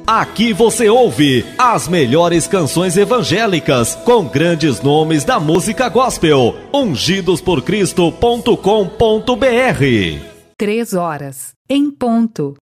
Aqui você ouve as melhores canções evangélicas com grandes nomes da música gospel. Ungidosporcristo.com.br. 3 horas em ponto.